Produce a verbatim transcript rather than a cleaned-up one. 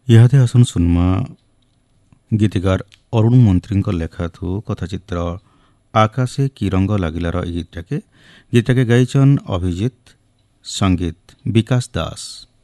इहादे आसन सुनमा गीतकार अरुण मंत्री लेखाथु कथाचित्र आकाशे की रंग लागिलार गीतटाके गीतटाके गाइछन् अभिजित, संगीत विकास दास।